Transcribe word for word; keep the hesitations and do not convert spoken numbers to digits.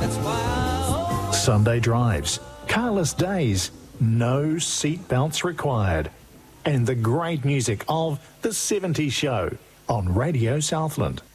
Sunday drives, carless days, no seat belts required, and the great music of The seventies Show on Radio Southland.